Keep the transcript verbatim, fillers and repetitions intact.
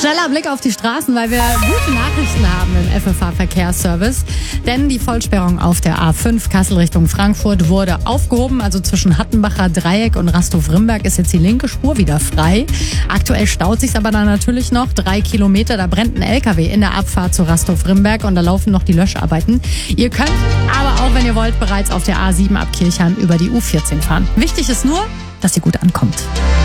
Schneller Blick auf die Straßen, weil wir gute Nachrichten haben im F F H-Verkehrsservice. Denn die Vollsperrung auf der A fünf Kassel Richtung Frankfurt wurde aufgehoben. Also zwischen Hattenbacher Dreieck und Rastow-Rimberg ist jetzt die linke Spur wieder frei. Aktuell staut sich's aber dann natürlich noch. Drei Kilometer, da brennt ein L K W in der Abfahrt zu Rastow-Rimberg und da laufen noch die Löscharbeiten. Ihr könnt aber auch, wenn ihr wollt, bereits auf der A sieben ab Kirchheim über die U vierzehn fahren. Wichtig ist nur, dass ihr gut ankommt.